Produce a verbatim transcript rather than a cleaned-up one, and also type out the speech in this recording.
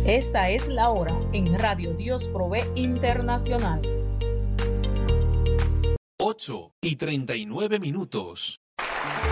Esta es la hora en Radio Dios Provee Internacional. ocho y treinta y nueve minutos.